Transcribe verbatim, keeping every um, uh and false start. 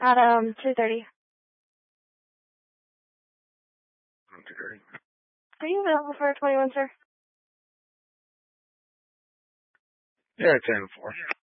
At um two thirty. two thirty. Are you available for twenty-one, sir? Yeah, ten four.